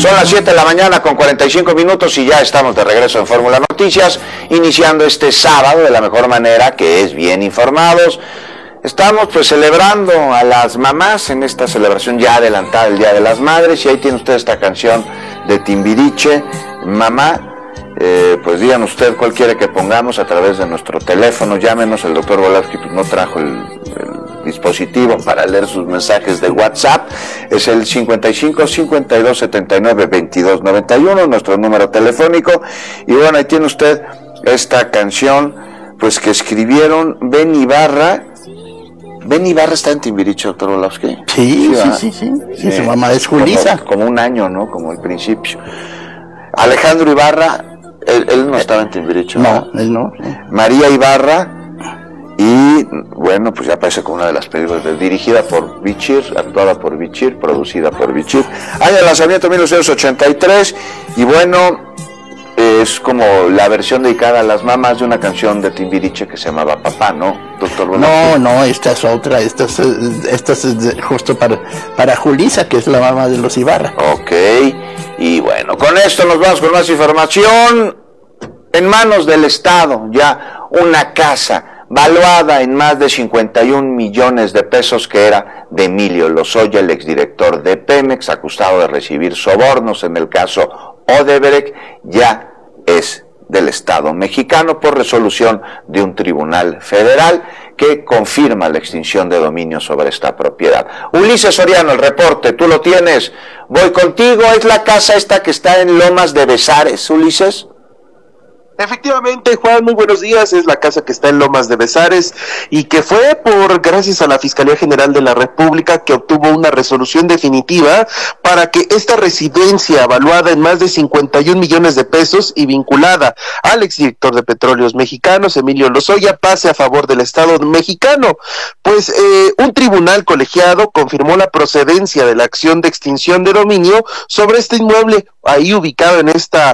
Son las 7 de la mañana con 45 minutos y ya estamos de regreso en Fórmula Noticias, iniciando este sábado de la mejor manera, que es bien informados. Estamos pues celebrando a las mamás en esta celebración ya adelantada del Día de las Madres, y ahí tiene usted esta canción de Timbiriche, Mamá. Pues digan usted cuál quiere que pongamos a través de nuestro teléfono, llámenos. El doctor Volavsky pues no trajo el dispositivo para leer sus mensajes de WhatsApp, es el 55 52 79 22 91, nuestro número telefónico. Y bueno, ahí tiene usted esta canción pues que escribieron Ben Ibarra. Ben Ibarra está en Timbiriche, doctor Volavsky. Sí, su mamá es Julisa. Como un año, ¿no? Como el principio. Alejandro Ibarra, él no estaba en Timbiriche, ¿no? No, él no. María Ibarra, y bueno, pues ya aparece como una de las películas dirigida por Bichir, actuada por Bichir, producida por Bichir. Año de lanzamiento 1983, y bueno, es como la versión dedicada a las mamás de una canción de Timbiriche que se llamaba Papá, ¿no, doctor? No, esta es otra, esta es justo para Julisa, que es la mamá de los Ibarra. Ok, y bueno, con esto nos vamos con más información. En manos del Estado, ya una casa valuada en más de 51 millones de pesos, que era de Emilio Lozoya, el exdirector de Pemex, acusado de recibir sobornos en el caso Odebrecht, ya es del Estado mexicano por resolución de un tribunal federal que confirma la extinción de dominio sobre esta propiedad. Ulises Soriano, el reporte, tú lo tienes. Voy contigo. ¿Es la casa esta que está en Lomas de Bezares, Ulises? Efectivamente, Juan, muy buenos días. Es la casa que está en Lomas de Bezares y que fue gracias a la Fiscalía General de la República, que obtuvo una resolución definitiva para que esta residencia, evaluada en más de 51 millones de pesos y vinculada al exdirector de Petróleos Mexicanos, Emilio Lozoya, pase a favor del Estado mexicano. Pues un tribunal colegiado confirmó la procedencia de la acción de extinción de dominio sobre este inmueble, ahí ubicado en esta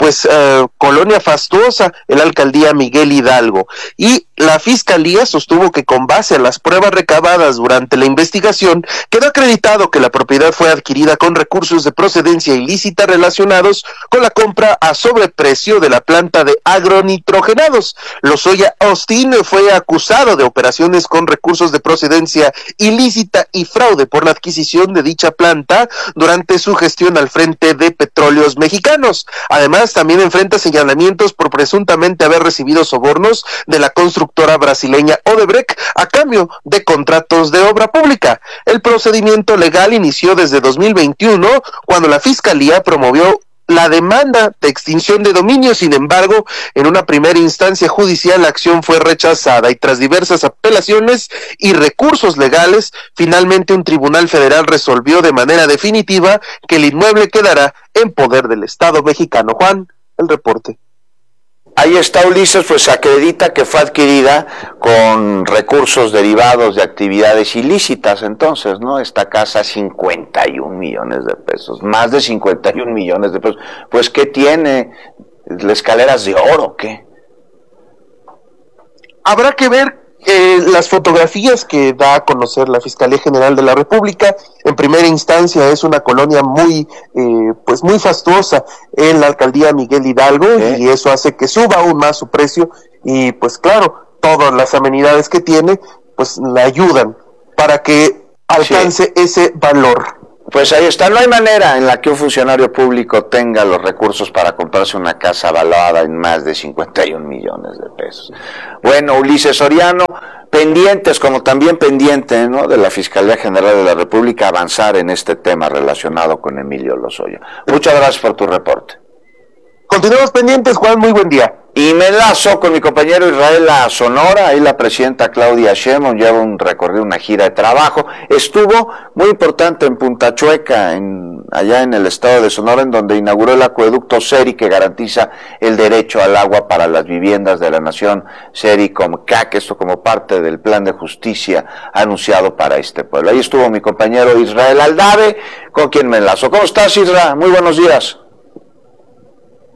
colonia fastuosa, en la alcaldía Miguel Hidalgo, y la fiscalía sostuvo que con base a las pruebas recabadas durante la investigación quedó acreditado que la propiedad fue adquirida con recursos de procedencia ilícita relacionados con la compra a sobreprecio de la planta de agronitrogenados. Lozoya Austin fue acusado de operaciones con recursos de procedencia ilícita y fraude por la adquisición de dicha planta durante su gestión al frente de Petróleos Mexicanos. Además, también enfrenta señalamientos por presuntamente haber recibido sobornos de la constructora brasileña Odebrecht a cambio de contratos de obra pública. El procedimiento legal inició desde 2021, cuando la Fiscalía promovió la demanda de extinción de dominio. Sin embargo, en una primera instancia judicial la acción fue rechazada, y tras diversas apelaciones y recursos legales, finalmente un tribunal federal resolvió de manera definitiva que el inmueble quedará en poder del Estado mexicano. Juan, el reporte. Ahí está, Ulises, pues acredita que fue adquirida con recursos derivados de actividades ilícitas, entonces, ¿no? Esta casa, 51 millones de pesos, más de 51 millones de pesos. Pues, ¿qué tiene? ¿Las escaleras de oro, qué? Habrá que ver las fotografías que da a conocer la Fiscalía General de la República. En primera instancia es una colonia muy fastuosa en la alcaldía Miguel Hidalgo, y eso hace que suba aún más su precio, y pues claro, todas las amenidades que tiene pues le ayudan para que alcance ese valor. Pues ahí está, no hay manera en la que un funcionario público tenga los recursos para comprarse una casa valuada en más de 51 millones de pesos. Bueno, Ulises Soriano, pendientes, como también pendiente, ¿no?, de la Fiscalía General de la República, avanzar en este tema relacionado con Emilio Lozoya. Muchas gracias por tu reporte. Continuamos pendientes, Juan, muy buen día. Y me enlazo con mi compañero Israel a Sonora. Ahí la presidenta Claudia Sheinbaum lleva un recorrido, una gira de trabajo. Estuvo muy importante en Punta Chueca, allá en el estado de Sonora, en donde inauguró el acueducto Seri, que garantiza el derecho al agua para las viviendas de la nación Seri-Comcac, esto como parte del plan de justicia anunciado para este pueblo. Ahí estuvo mi compañero Israel Aldave, con quien me enlazo. ¿Cómo estás, Isra? Muy buenos días.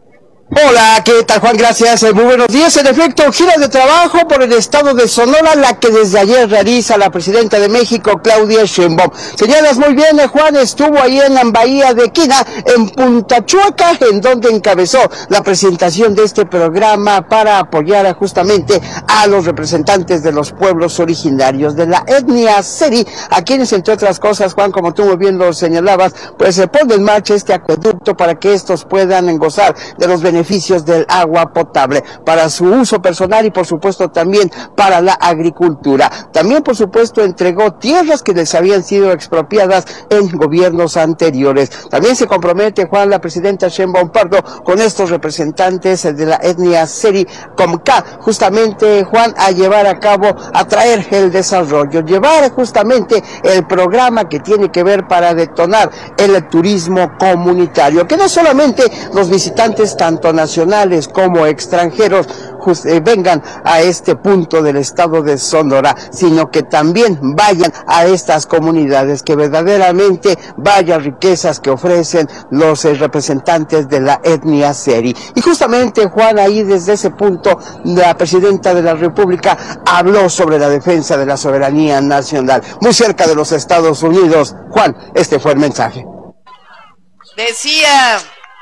Hola, ¿qué tal, Juan? Gracias, muy buenos días. En efecto, gira de trabajo por el estado de Sonora, la que desde ayer realiza la presidenta de México, Claudia Sheinbaum. Señalas muy bien, Juan, estuvo ahí en la Bahía de Quina, en Punta Chueca, en donde encabezó la presentación de este programa para apoyar justamente a los representantes de los pueblos originarios de la etnia Seri, a quienes, entre otras cosas, Juan, como tú muy bien lo señalabas, pues se pone en marcha este acueducto para que estos puedan gozar de los beneficios del agua potable para su uso personal y por supuesto también para la agricultura. También por supuesto entregó tierras que les habían sido expropiadas en gobiernos anteriores. También se compromete, Juan, la presidenta Sheinbaum Pardo con estos representantes de la etnia Seri Comca, justamente, Juan, a llevar a cabo, a traer el desarrollo, llevar justamente el programa que tiene que ver para detonar el turismo comunitario, que no solamente los visitantes tanto nacionales como extranjeros vengan a este punto del estado de Sonora, sino que también vayan a estas comunidades, que verdaderamente vaya riquezas que ofrecen los representantes de la etnia Seri. Y justamente, Juan, ahí desde ese punto la presidenta de la República habló sobre la defensa de la soberanía nacional, muy cerca de los Estados Unidos. Juan, este fue el mensaje. Decía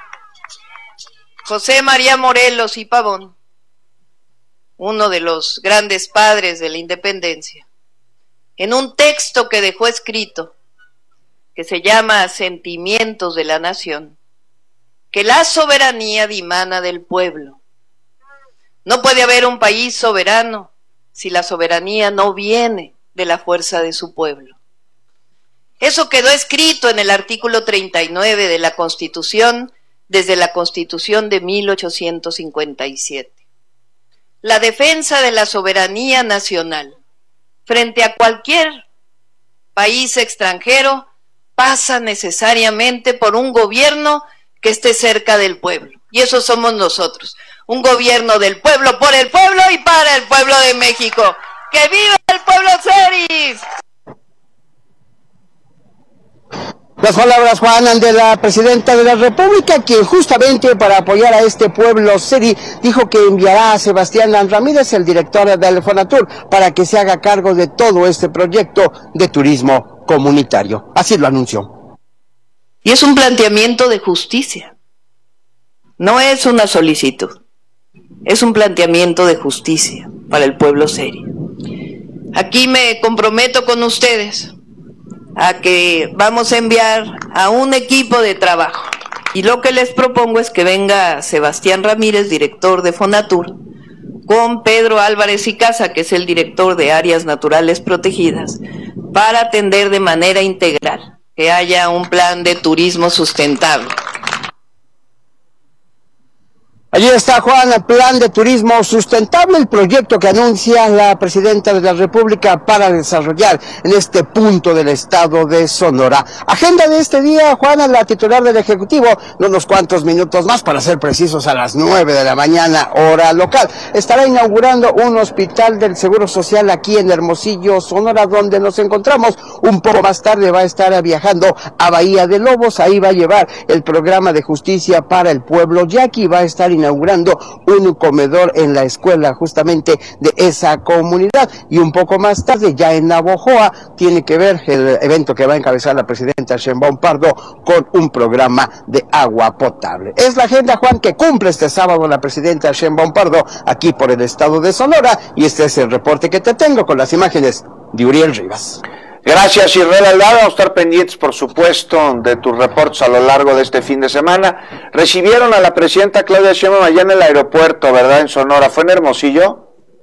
José María Morelos y Pavón, uno de los grandes padres de la independencia, en un texto que dejó escrito, que se llama Sentimientos de la Nación, que la soberanía dimana del pueblo. No puede haber un país soberano si la soberanía no viene de la fuerza de su pueblo. Eso quedó escrito en el artículo 39 de la Constitución, desde la Constitución de 1857. La defensa de la soberanía nacional frente a cualquier país extranjero pasa necesariamente por un gobierno que esté cerca del pueblo. Y eso somos nosotros, un gobierno del pueblo, por el pueblo y para el pueblo de México. ¡Que viva el pueblo Seri! Las palabras, Juan, de la presidenta de la República, quien justamente para apoyar a este pueblo Seri dijo que enviará a Sebastián Ramírez, el director del Fonatur, para que se haga cargo de todo este proyecto de turismo comunitario. Así lo anunció. Y es un planteamiento de justicia. No es una solicitud. Es un planteamiento de justicia para el pueblo Seri. Aquí me comprometo con ustedes a que vamos a enviar a un equipo de trabajo. Y lo que les propongo es que venga Sebastián Ramírez, director de Fonatur, con Pedro Álvarez y Casa, que es el director de Áreas Naturales Protegidas, para atender de manera integral que haya un plan de turismo sustentable. Allí está, Juan, el plan de turismo sustentable, el proyecto que anuncia la presidenta de la República para desarrollar en este punto del estado de Sonora. Agenda de este día, Juan, la titular del Ejecutivo, en unos cuantos minutos más, para ser precisos, a las 9 de la mañana, hora local, estará inaugurando un hospital del Seguro Social aquí en Hermosillo, Sonora, donde nos encontramos. Un poco más tarde va a estar viajando a Bahía de Lobos, ahí va a llevar el programa de justicia para el pueblo yaqui, va a estar inaugurando un comedor en la escuela justamente de esa comunidad, y un poco más tarde, ya en Navojoa, tiene que ver el evento que va a encabezar la presidenta Sheinbaum Pardo con un programa de agua potable. Es la agenda, Juan, que cumple este sábado la presidenta Sheinbaum Pardo aquí por el estado de Sonora, y este es el reporte que te tengo con las imágenes de Uriel Rivas. Gracias, Israel Aldado. Vamos a estar pendientes, por supuesto, de tus reportes a lo largo de este fin de semana. Recibieron a la presidenta Claudia Sheinbaum allá en el aeropuerto, ¿verdad? En Sonora. ¿Fue en Hermosillo?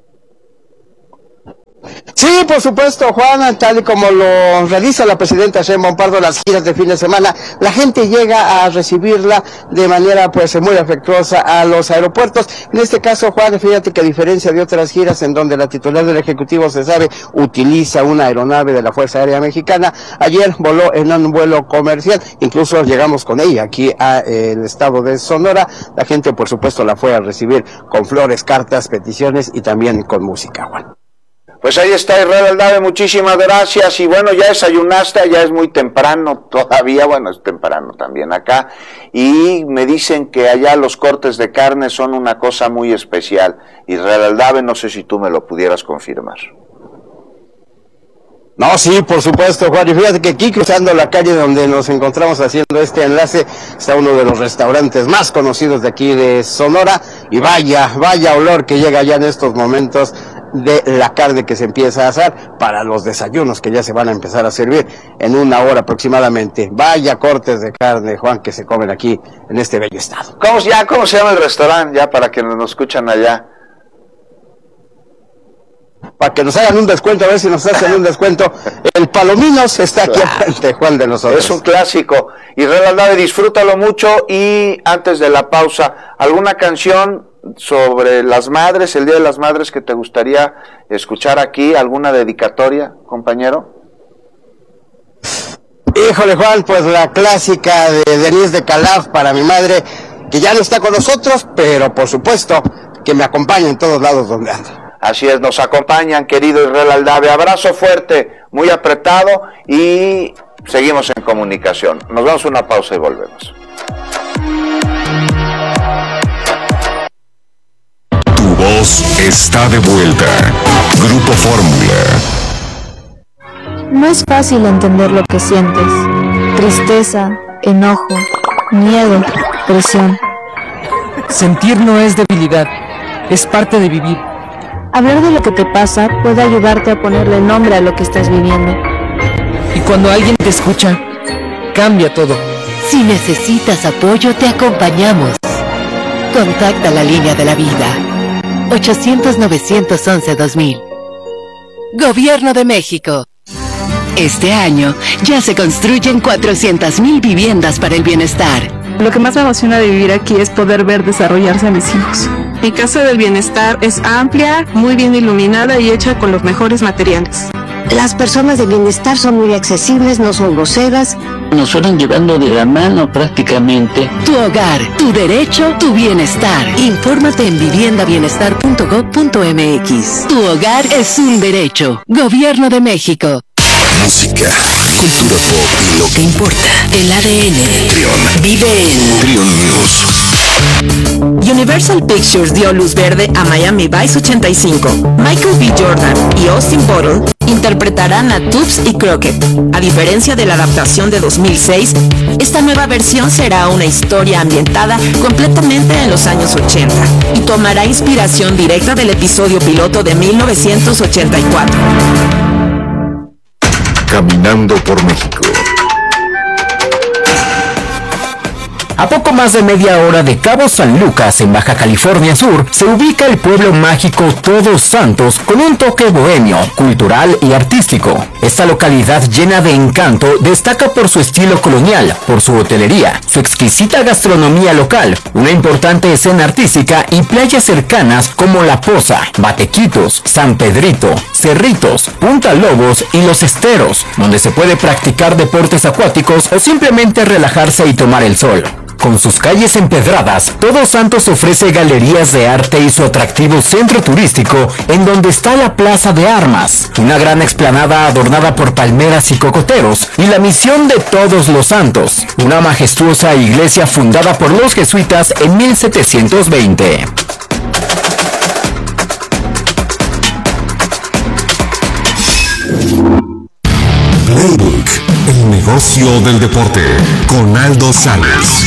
Sí, por supuesto, Juan, tal y como lo realiza la presidenta Sheinbaum Pardo las giras de fin de semana, la gente llega a recibirla de manera pues muy afectuosa a los aeropuertos. En este caso, Juan, fíjate que a diferencia de otras giras en donde la titular del Ejecutivo, se sabe, utiliza una aeronave de la Fuerza Aérea Mexicana, ayer voló en un vuelo comercial, incluso llegamos con ella aquí al estado de Sonora. La gente, por supuesto, la fue a recibir con flores, cartas, peticiones y también con música, Juan. Pues ahí está Israel Aldave, muchísimas gracias. Y bueno, ya desayunaste, ya es muy temprano todavía, bueno, es temprano también acá. Y me dicen que allá los cortes de carne son una cosa muy especial. Israel Aldave, no sé si tú me lo pudieras confirmar. No, sí, por supuesto, Juan. Y fíjate que aquí, cruzando la calle donde nos encontramos haciendo este enlace, está uno de los restaurantes más conocidos de aquí de Sonora. Y vaya olor que llega ya en estos momentos de la carne que se empieza a asar para los desayunos que ya se van a empezar a servir en una hora aproximadamente. Vaya cortes de carne, Juan, que se comen aquí en este bello estado. ¿Cómo se llama el restaurante? Ya para que nos escuchan allá. Para que nos hagan un descuento, a ver si nos hacen un descuento. El Palominos está aquí frente, Juan, de nosotros. Es un clásico. Israel Aldave, disfrútalo mucho. Y antes de la pausa, ¿alguna canción sobre las madres, el Día de las Madres, que te gustaría escuchar aquí? ¿Alguna dedicatoria, compañero? Híjole, Juan, pues la clásica de Denise de Calaf para mi madre, que ya no está con nosotros, pero por supuesto que me acompaña en todos lados donde anda. Así es, nos acompañan, querido Israel Aldave. Abrazo fuerte, muy apretado, y seguimos en comunicación. Nos damos una pausa y volvemos. Tu voz está de vuelta. Grupo Fórmula. No es fácil entender lo que sientes. Tristeza, enojo, miedo, presión. Sentir no es debilidad, es parte de vivir. Hablar de lo que te pasa puede ayudarte a ponerle nombre a lo que estás viviendo. Y cuando alguien te escucha, cambia todo. Si necesitas apoyo, te acompañamos. Contacta la línea de la vida. 800-911-2000. Gobierno de México. Este año ya se construyen 400,000 viviendas para el bienestar. Lo que más me emociona de vivir aquí es poder ver desarrollarse a mis hijos. Mi casa del bienestar es amplia, muy bien iluminada y hecha con los mejores materiales. Las personas de bienestar son muy accesibles, no son groseras. Nos fueron llevando de la mano prácticamente. Tu hogar, tu derecho, tu bienestar. Infórmate en viviendabienestar.gov.mx. Tu hogar es un derecho. Gobierno de México. Música, cultura pop y lo que importa. El ADN. Trion. Vive en Trion News. Universal Pictures dio luz verde a Miami Vice 85. Michael B. Jordan y Austin Butler interpretarán a Tubbs y Crockett. A diferencia de la adaptación de 2006, esta nueva versión será una historia ambientada completamente en los años 80 y tomará inspiración directa del episodio piloto de 1984. Caminando por México. A poco más de media hora de Cabo San Lucas, en Baja California Sur, se ubica el pueblo mágico Todos Santos, con un toque bohemio, cultural y artístico. Esta localidad llena de encanto destaca por su estilo colonial, por su hotelería, su exquisita gastronomía local, una importante escena artística y playas cercanas como La Poza, Batequitos, San Pedrito, Cerritos, Punta Lobos y Los Esteros, donde se puede practicar deportes acuáticos o simplemente relajarse y tomar el sol. Con sus calles empedradas, Todos Santos ofrece galerías de arte y su atractivo centro turístico, en donde está la Plaza de Armas, una gran explanada adornada por palmeras y cocoteros, y la Misión de Todos los Santos, una majestuosa iglesia fundada por los jesuitas en 1720. Playbook, el negocio del deporte, con Aldo Salas.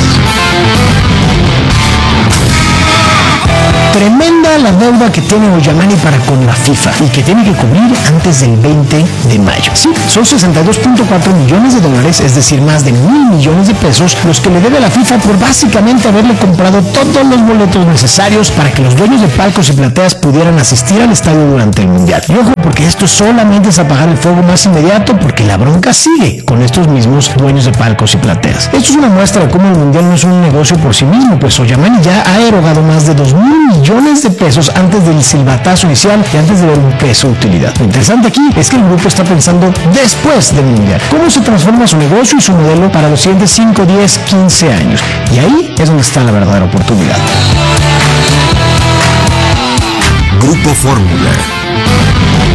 Tremenda la deuda que tiene Ollamani para con la FIFA y que tiene que cubrir antes del 20 de mayo. Sí, son 62.4 millones de dólares, es decir, más de 1,000 millones de pesos, los que le debe a la FIFA por básicamente haberle comprado todos los boletos necesarios para que los dueños de palcos y plateas pudieran asistir al estadio durante el Mundial. Y ojo, porque esto solamente es apagar el fuego más inmediato, porque la bronca sigue con estos mismos dueños de palcos y plateas. Esto es una muestra de cómo el Mundial no es un negocio por sí mismo, pues Ollamani ya ha erogado más de 2,000 millones de pesos antes del silbatazo inicial y antes de ver un peso de utilidad. Lo interesante aquí es que el grupo está pensando después del Mundial. ¿Cómo se transforma su negocio y su modelo para los siguientes 5, 10, 15 años? Y ahí es donde está la verdadera oportunidad. Grupo Fórmula.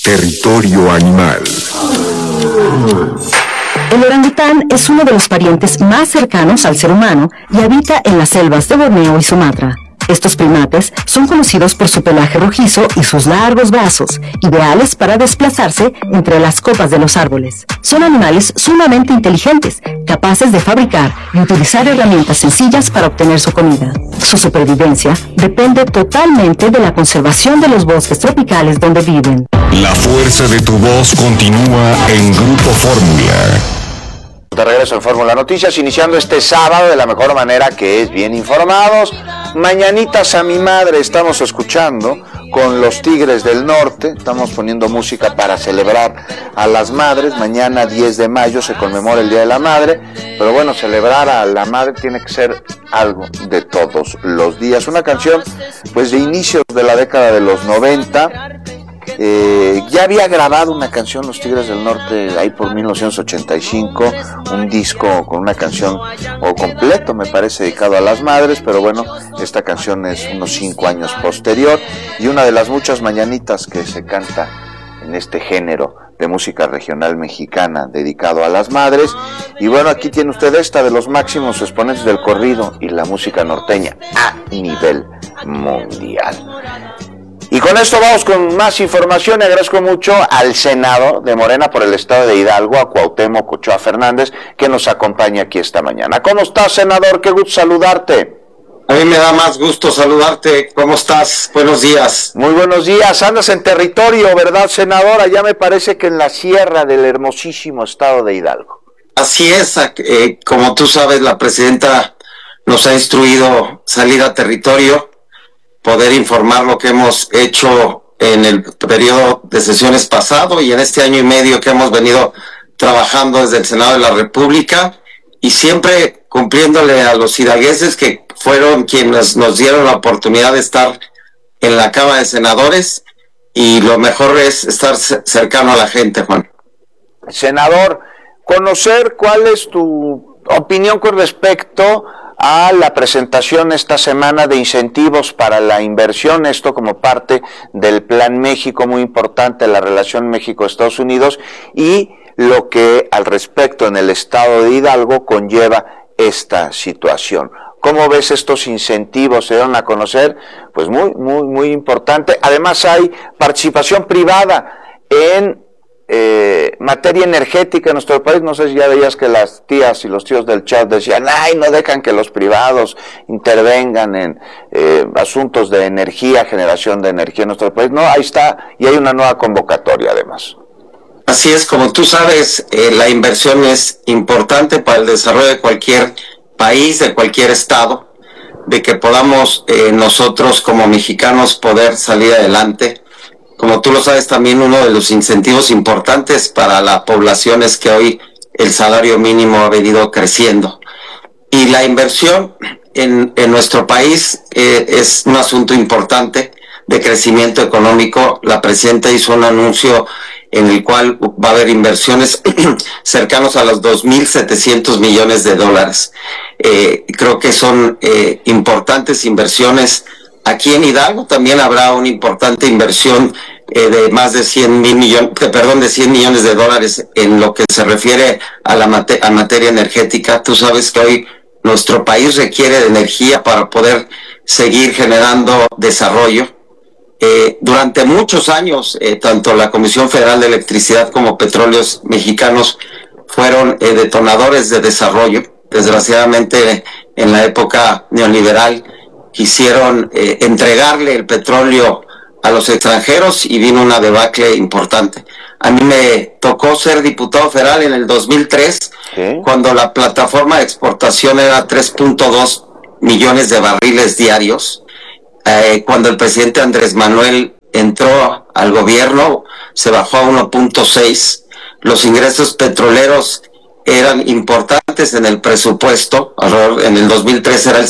Territorio Animal. El orangután es uno de los parientes más cercanos al ser humano y habita en las selvas de Borneo y Sumatra. Estos primates son conocidos por su pelaje rojizo y sus largos brazos, ideales para desplazarse entre las copas de los árboles. Son animales sumamente inteligentes, capaces de fabricar y utilizar herramientas sencillas para obtener su comida. Su supervivencia depende totalmente de la conservación de los bosques tropicales donde viven. La fuerza de tu voz continúa en Grupo Fórmula. De regreso en Fórmula Noticias, iniciando este sábado de la mejor manera, que es bien informados. Mañanitas a mi madre estamos escuchando con los Tigres del Norte. Estamos poniendo música para celebrar a las madres. Mañana 10 de mayo se conmemora el Día de la Madre, pero bueno, celebrar a la madre tiene que ser algo de todos los días. Una canción pues de inicios de la década de los 90. Ya había grabado una canción los Tigres del Norte ahí por 1985, un disco con una canción o completo, me parece, dedicado a las madres, pero bueno, esta canción es unos 5 años posterior y una de las muchas mañanitas que se canta en este género de música regional mexicana dedicado a las madres. Y bueno, aquí tiene usted esta de los máximos exponentes del corrido y la música norteña a nivel mundial. Y con esto vamos con más información. Agradezco mucho al senador de Morena por el estado de Hidalgo, a Cuauhtémoc Ochoa Fernández, que nos acompaña aquí esta mañana. ¿Cómo estás, senador? Qué gusto saludarte. A mí me da más gusto saludarte. ¿Cómo estás? Buenos días. Muy buenos días. Andas en territorio, ¿verdad, senador? Allá me parece que en la sierra del hermosísimo estado de Hidalgo. Así es. Como tú sabes, la presidenta nos ha instruido salir a territorio, poder informar lo que hemos hecho en el periodo de sesiones pasado y en este año y medio que hemos venido trabajando desde el Senado de la República, y siempre cumpliéndole a los hidalgueses que fueron quienes nos dieron la oportunidad de estar en la Cámara de Senadores, y lo mejor es estar cercano a la gente, Juan. Senador, conocer cuál es tu opinión con respecto a la presentación esta semana de incentivos para la inversión, esto como parte del Plan México, muy importante, la relación México-Estados Unidos, y lo que al respecto en el estado de Hidalgo conlleva esta situación. ¿Cómo ves estos incentivos? Se dieron a conocer, pues muy importante. Además hay participación privada en materia energética en nuestro país. No sé si ya veías que las tías y los tíos del chat decían, ay, no dejan que los privados intervengan en asuntos de energía, generación de energía en nuestro país. No, ahí está, y hay una nueva convocatoria además. Así es, como tú sabes, la inversión es importante para el desarrollo de cualquier país, de cualquier estado, de que podamos nosotros como mexicanos poder salir adelante. Como tú lo sabes, también uno de los incentivos importantes para la población es que hoy el salario mínimo ha venido creciendo. Y la inversión en nuestro país es un asunto importante de crecimiento económico. La presidenta hizo un anuncio en el cual va a haber inversiones cercanos a los 2.700 millones de dólares. Creo que son importantes inversiones. Aquí en Hidalgo también habrá una importante inversión de más de 100 millones de dólares en lo que se refiere a la materia energética. Tú sabes que hoy nuestro país requiere de energía para poder seguir generando desarrollo. Durante muchos años, tanto la Comisión Federal de Electricidad como Petróleos Mexicanos fueron detonadores de desarrollo. Desgraciadamente, en la época neoliberal, quisieron entregarle el petróleo a los extranjeros y vino una debacle importante. A mí me tocó ser diputado federal en el 2003, cuando la plataforma de exportación era 3.2 millones de barriles diarios. Cuando el presidente Andrés Manuel entró al gobierno, se bajó a 1.6. Los ingresos petroleros eran importantes en el presupuesto. En el 2003 era el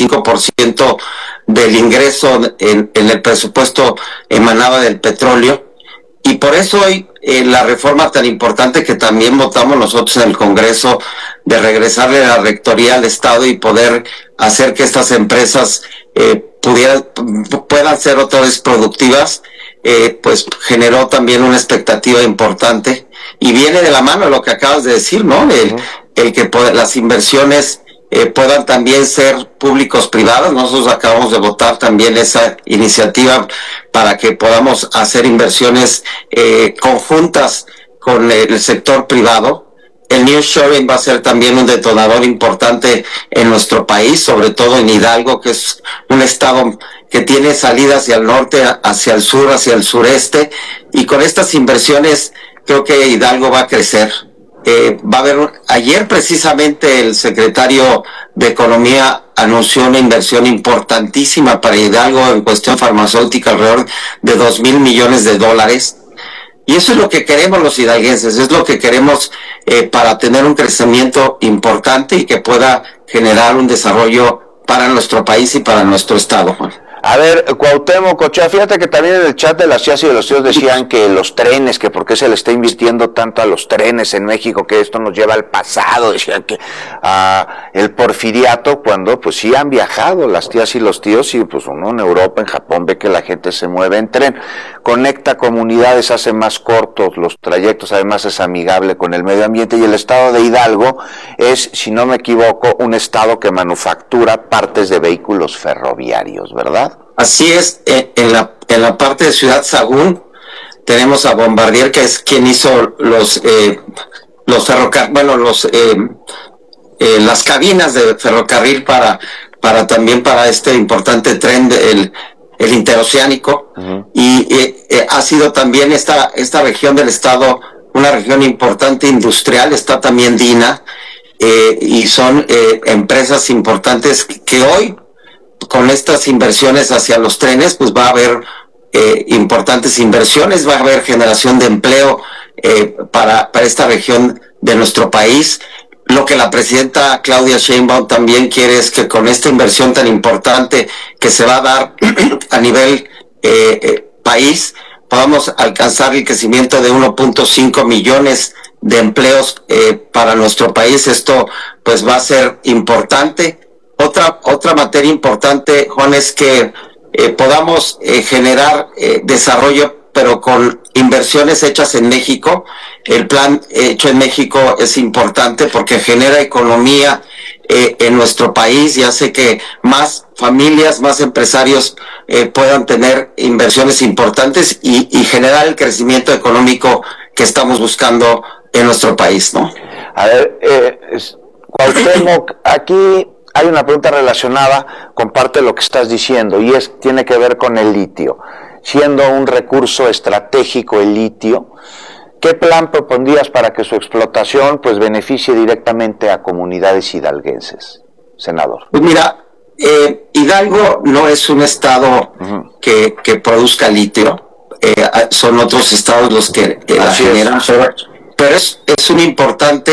65% del ingreso en el presupuesto emanaba del petróleo. Y por eso hoy la reforma tan importante que también votamos nosotros en el Congreso, de regresarle la rectoría al Estado y poder hacer que estas empresas puedan ser otra vez productivas, pues generó también una expectativa importante y viene de la mano de lo que acabas de decir, ¿no? El que las inversiones puedan también ser públicos privadas. Nosotros acabamos de votar también esa iniciativa para que podamos hacer inversiones conjuntas con el sector privado. El nearshoring va a ser también un detonador importante en nuestro país, sobre todo en Hidalgo, que es un estado que tiene salida hacia el norte, hacia el sur, hacia el sureste, y con estas inversiones creo que Hidalgo va a crecer. Va a haber, ayer precisamente el secretario de Economía anunció una inversión importantísima para Hidalgo en cuestión farmacéutica, alrededor de $2,000 millones. Y eso es lo que queremos los hidalguenses, es lo que queremos para tener un crecimiento importante y que pueda generar un desarrollo para nuestro país y para nuestro estado, Juan. A ver, Cuauhtémoc Ochoa, fíjate que también en el chat de las tías y de los tíos decían que los trenes, que por qué se le está invirtiendo tanto a los trenes en México, que esto nos lleva al pasado, decían que el porfiriato, cuando pues sí han viajado las tías y los tíos, y pues uno en Europa, en Japón, ve que la gente se mueve en tren, conecta comunidades, hace más cortos los trayectos, además es amigable con el medio ambiente, y el estado de Hidalgo es, si no me equivoco, un estado que manufactura partes de vehículos ferroviarios, ¿verdad? Así es, en la parte de Ciudad Sagún tenemos a Bombardier, que es quien hizo las cabinas de ferrocarril para este importante tren el interoceánico. Uh-huh. Y ha sido también esta región del estado una región importante industrial. Está también DINA, y son empresas importantes que hoy, con estas inversiones hacia los trenes, pues va a haber importantes inversiones, va a haber generación de empleo para esta región de nuestro país. Lo que la presidenta Claudia Sheinbaum también quiere es que con esta inversión tan importante que se va a dar a nivel país, podamos alcanzar el crecimiento de 1.5 millones de empleos para nuestro país. Esto pues va a ser importante. Otra materia importante, Juan, es que podamos generar desarrollo, pero con inversiones hechas en México. El plan hecho en México es importante porque genera economía en nuestro país y hace que más familias, más empresarios puedan tener inversiones importantes y generar el crecimiento económico que estamos buscando en nuestro país, ¿no? A ver, Cuauhtémoc, aquí hay una pregunta relacionada con parte de lo que estás diciendo, y tiene que ver con el litio. Siendo un recurso estratégico el litio, ¿qué plan propondrías para que su explotación pues beneficie directamente a comunidades hidalguenses, senador? Pues mira, Hidalgo no es un estado que produzca litio, son otros estados los que la generan, pero es un importante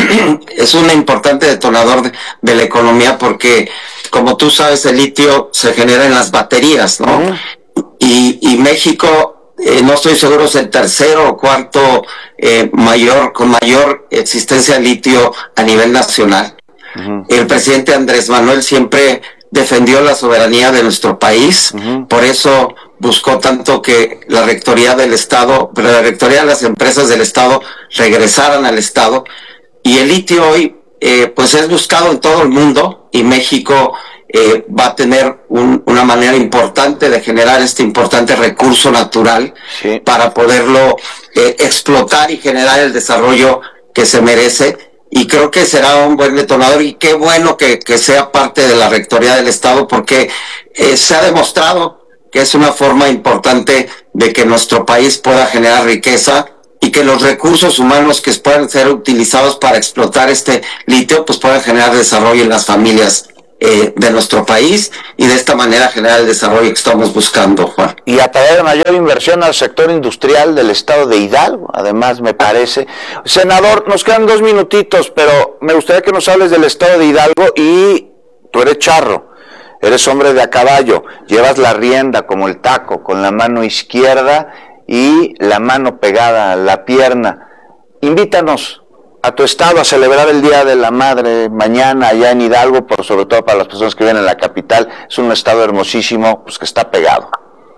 detonador de la economía, porque como tú sabes, el litio se genera en las baterías, ¿no? Y México, no estoy seguro, es el tercero o cuarto con mayor existencia de litio a nivel nacional. El presidente Andrés Manuel siempre defendió la soberanía de nuestro país, por eso buscó tanto que la rectoría del Estado, pero la rectoría de las empresas del Estado regresaran al Estado, y el litio hoy pues es buscado en todo el mundo, y México va a tener una manera importante de generar este importante recurso natural para poderlo explotar y generar el desarrollo que se merece. Y creo que será un buen detonador, y qué bueno que sea parte de la rectoría del Estado, porque se ha demostrado que es una forma importante de que nuestro país pueda generar riqueza y que los recursos humanos que puedan ser utilizados para explotar este litio pues puedan generar desarrollo en las familias de nuestro país, y de esta manera generar el desarrollo que estamos buscando, Juan. Y atraer mayor inversión al sector industrial del estado de Hidalgo, además, me parece. Senador, nos quedan 2 minutitos, pero me gustaría que nos hables del estado de Hidalgo, y tú eres charro, eres hombre de a caballo, llevas la rienda como el taco, con la mano izquierda y la mano pegada a la pierna. Invítanos a tu estado a celebrar el Día de la Madre mañana allá en Hidalgo, sobre todo para las personas que viven en la capital. Es un estado hermosísimo, pues que está pegado.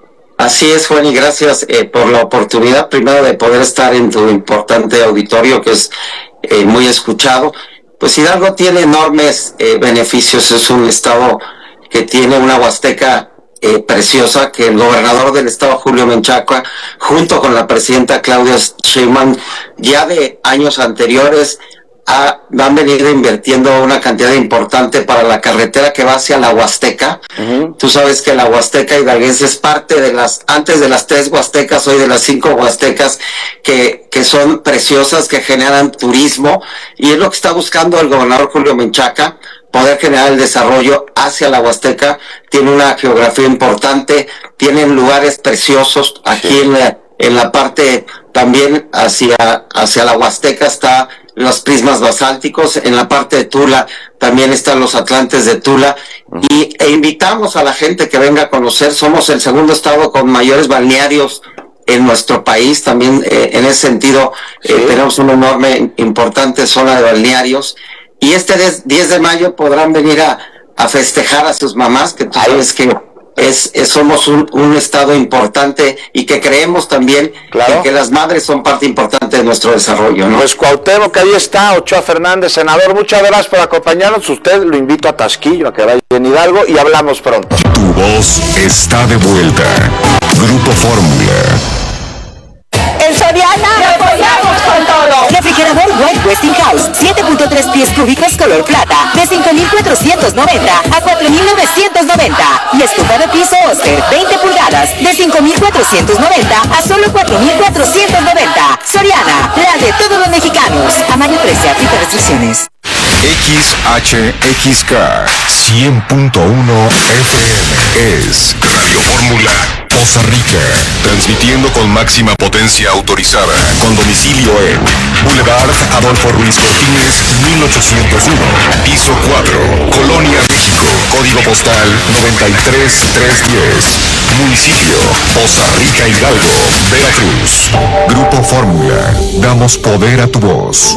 Así es, Juan, y gracias por la oportunidad, primero, de poder estar en tu importante auditorio, que es muy escuchado. Pues Hidalgo tiene enormes beneficios, es un estado que tiene una huasteca preciosa, que el gobernador del estado, Julio Menchaca, junto con la presidenta Claudia Sheinbaum, ya de años anteriores, han venido invirtiendo una cantidad importante para la carretera que va hacia la Huasteca. Tú sabes que la Huasteca hidalguense es parte de antes de las 3 huastecas, hoy de las 5 huastecas, que son preciosas, que generan turismo, y es lo que está buscando el gobernador Julio Menchaca, poder generar el desarrollo hacia la Huasteca. Tiene una geografía importante, tienen lugares preciosos. Aquí en la parte también hacia la Huasteca está los prismas basálticos, en la parte de Tula también están los Atlantes de Tula, e invitamos a la gente que venga a conocer. Somos el segundo estado con mayores balnearios en nuestro país, también en ese sentido tenemos una enorme, importante zona de balnearios, y este 10 de mayo podrán venir a festejar a sus mamás, que tú sabes que somos un estado importante y que creemos también que las madres son parte importante de nuestro desarrollo, ¿no? Pues Cuauhtémoc, ahí está, Ochoa Fernández, senador, muchas gracias por acompañarnos. Usted lo invito a Tasquillo, a que vaya en Hidalgo, y hablamos pronto. Tu voz está de vuelta. Grupo Fórmula. En Soriana te apoyamos con todo. Refrigerador White Westinghouse 7.3 pies cúbicos color plata de 5,490 a 4,990, y estufa de piso Oster 20 pulgadas de 5,490 a solo 4,490. Soriana, la de todos los mexicanos. A mayo 13, aplica restricciones. XHXK 100.1 FM es Radio Fórmula Poza Rica, transmitiendo con máxima potencia autorizada, con domicilio en Boulevard Adolfo Ruiz Cortines, 1801, piso 4, Colonia, México, código postal 93310, municipio Poza Rica, Hidalgo, Veracruz. Grupo Fórmula, damos poder a tu voz.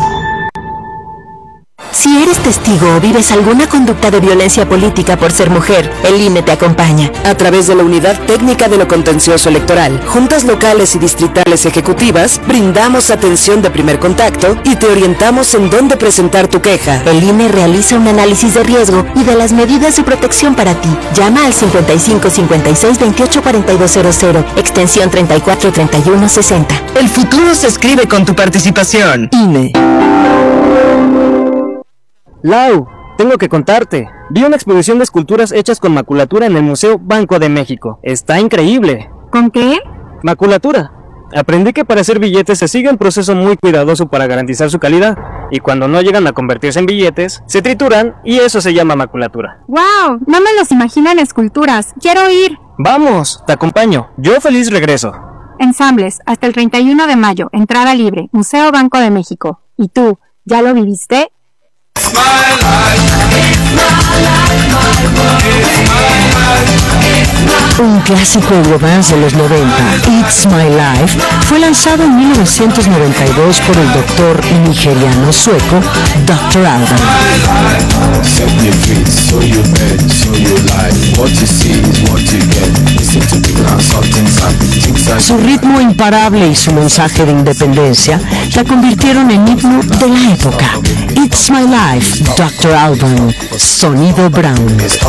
Si eres testigo o vives alguna conducta de violencia política por ser mujer, el INE te acompaña. A través de la Unidad Técnica de lo Contencioso Electoral, juntas locales y distritales ejecutivas, brindamos atención de primer contacto y te orientamos en dónde presentar tu queja. El INE realiza un análisis de riesgo y de las medidas de protección para ti. Llama al 55 56 28 4200, extensión 34 31 60. El futuro se escribe con tu participación. INE. Lau, tengo que contarte. Vi una exposición de esculturas hechas con maculatura en el Museo Banco de México. Está increíble. ¿Con qué? Maculatura. Aprendí que para hacer billetes se sigue un proceso muy cuidadoso para garantizar su calidad, y cuando no llegan a convertirse en billetes, se trituran y eso se llama maculatura. ¡Wow! No me los imagino en esculturas. ¡Quiero ir! Vamos, te acompaño. Yo feliz regreso. Ensambles, hasta el 31 de mayo, entrada libre, Museo Banco de México. ¿Y tú, ya lo viviste? Un clásico Eurodance de los 90, It's My Life, fue lanzado en 1992 por el doctor nigeriano sueco Dr. Alban. Su ritmo imparable y su mensaje de independencia la convirtieron en himno de la época. It's My Life, Dr. Alban, Sonido Brown.